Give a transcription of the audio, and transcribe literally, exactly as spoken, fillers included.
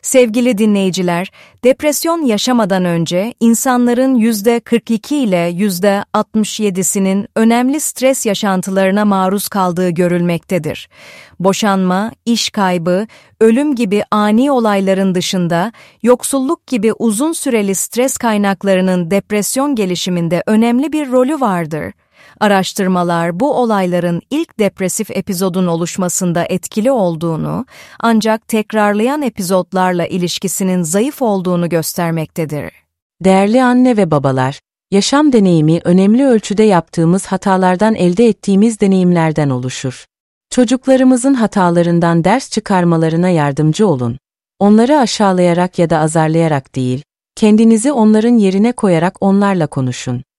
Sevgili dinleyiciler, depresyon yaşamadan önce insanların yüzde kırk iki ile yüzde altmış yedisinin önemli stres yaşantılarına maruz kaldığı görülmektedir. Boşanma, iş kaybı, ölüm gibi ani olayların dışında, yoksulluk gibi uzun süreli stres kaynaklarının depresyon gelişiminde önemli bir rolü vardır. Araştırmalar bu olayların ilk depresif epizodun oluşmasında etkili olduğunu, ancak tekrarlayan epizotlarla ilişkisinin zayıf olduğunu göstermektedir. Değerli anne ve babalar, yaşam deneyimi önemli ölçüde yaptığımız hatalardan elde ettiğimiz deneyimlerden oluşur. Çocuklarımızın hatalarından ders çıkarmalarına yardımcı olun. Onları aşağılayarak ya da azarlayarak değil, kendinizi onların yerine koyarak onlarla konuşun.